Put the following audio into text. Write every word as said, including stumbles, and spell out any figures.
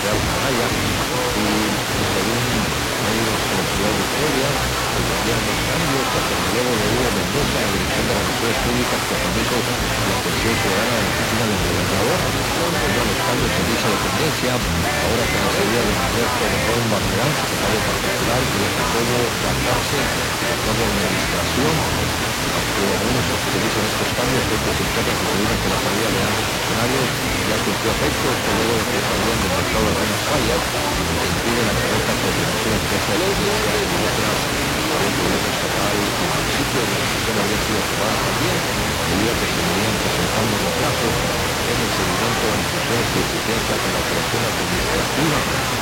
Real Canalla y según medios de la ciudad de Vitoria, el gobierno cambios hasta el nuevo de Hugo Mendoza en la dirección de relaciones públicas, compromiso y atención ciudadana de la oficina del gobernador, debido a los cambios en dicha dependencia, ahora con la salida de Alberto Ron Barberán, secretario particular, y el apoyo de la cárcel, director de administración. Aunque algunos utilizan estos cambios, otros internos aseguran que la salida de ambos funcionarios ya surtió efecto, esto luego de que habían detectado algunas fallas que impiden la correcta coordinación entre esa dependencia y otras a un gobierno estatal y municipio. La decisión había sido tomada también debido a que se venían presentando retrasos en el seguimiento de las funciones y eficiencia con la operación administrativa.